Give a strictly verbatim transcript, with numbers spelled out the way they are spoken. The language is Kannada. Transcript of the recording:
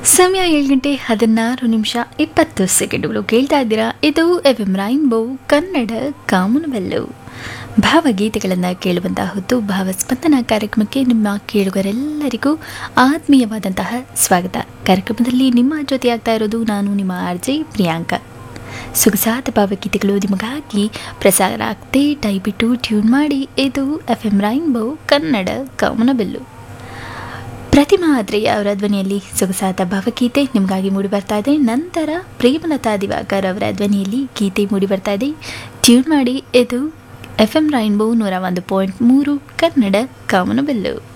ಸಮಯ ಏಳು ಗಂಟೆ ಹದಿನಾರು ನಿಮಿಷ ಇಪ್ಪತ್ತು ಸೆಕೆಂಡುಗಳು ಕೇಳ್ತಾ ಇದ್ದೀರಾ. ಇದು ಎಫ್ ಎಂ ರೈನ್ಬೋ ಕನ್ನಡ ಕಾಮನವೆಲ್ಲು. ಭಾವಗೀತೆಗಳನ್ನು ಕೇಳುವಂತಹ ಹೊತ್ತು ಭಾವಸ್ಪಂದನ ಕಾರ್ಯಕ್ರಮಕ್ಕೆ ನಿಮ್ಮ ಕೇಳುಗರೆಲ್ಲರಿಗೂ ಆತ್ಮೀಯವಾದಂತಹ ಸ್ವಾಗತ. ಕಾರ್ಯಕ್ರಮದಲ್ಲಿ ನಿಮ್ಮ ಜೊತೆಯಾಗ್ತಾ ಇರೋದು ನಾನು ನಿಮ್ಮ ಆರ್ ಜೆ ಪ್ರಿಯಾಂಕಾ. ಸೊಗಸಾದ ಭಾವಗೀತೆಗಳು ನಿಮಗಾಗಿ ಪ್ರಸಾರ ಆಗ್ತೇ ದಯವಿಟ್ಟು ಟ್ಯೂನ್ ಮಾಡಿ. ಇದು ಎಫ್ ಎಂ ರೈನ್ಬೋ ಕನ್ನಡ ಕಾಮನವೆಲ್ಲು. ಪ್ರತಿಮಾ ಆದ್ರೆಯ ಅವರ ಧ್ವನಿಯಲ್ಲಿ ಸೊಗಸಾದ ಭಾವಗೀತೆ ನಿಮಗಾಗಿ ಮೂಡಿ ಬರ್ತಾ ಇದೆ. ನಂತರ ಪ್ರೇಮಲತಾ ದಿವಾಕರ್ ಅವರ ಧ್ವನಿಯಲ್ಲಿ ಗೀತೆ ಮೂಡಿ ಬರ್ತಾ ಇದೆ. ಟ್ಯೂನ್ ಮಾಡಿ. ಇದು ಎಫ್ ಎಂ ರೈನ್ಬೋ ನೂರ ಒಂದು ಪಾಯಿಂಟ್ ಮೂರು ಕನ್ನಡ ಕಾಮನವೆಲ್ಲು.